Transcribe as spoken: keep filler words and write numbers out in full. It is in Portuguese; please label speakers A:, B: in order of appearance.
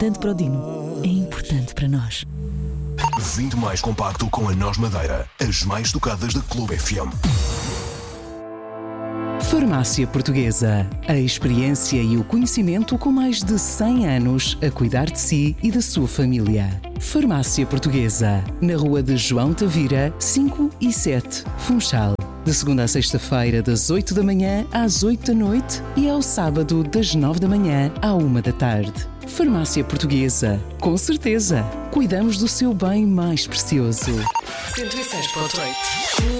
A: importante para o Dino, é importante para nós.
B: Vinte mais compacto com a Nós Madeira, as mais tocadas da Clube F M.
C: Farmácia Portuguesa. A experiência e o conhecimento com mais de cem anos a cuidar de si e da sua família. Farmácia Portuguesa. Na rua de João Tavira, cinco e sete, Funchal. De segunda a sexta-feira, das oito da manhã às oito da noite e ao sábado, das nove da manhã à uma da tarde. Farmácia Portuguesa. Com certeza, cuidamos do seu bem mais precioso.
A: cento e seis ponto oito